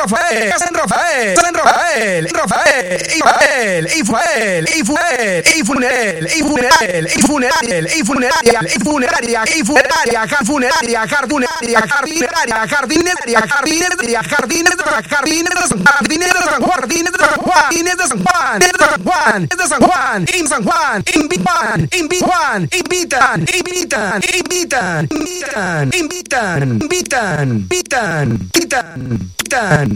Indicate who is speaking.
Speaker 1: Rafael, San Rafael, San Rafael, Rafael, Israel, Israel, Israel, Ifunel, Ifunel, Ifunel, Ifuneraria, Ifuneraria, Ifuneraria, Carfuneraria, Cardunaria, Jardinaria, Jardinaria, Jardinaria, Jardinaria, Jardinaria, Jardinaria, Jardinaria, Jardinaria de San Juan, de San Juan, de San Juan, in San Juan, invitan, invitan, invitan, invitan, invitan, invitan, invitan, invitan, invitan, invitan, invitan.